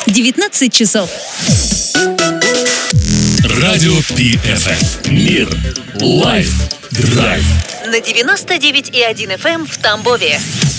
19 часов. Радио PFM. Мир. Лайф. Драйв. На 99,1 FM в Тамбове.